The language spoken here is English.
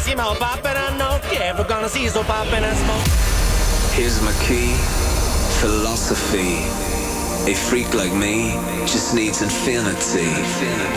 see my pop and I know. Yeah, we're gonna see so pop and I smoke. Here's my key, philosophy. A freak like me just needs infinity.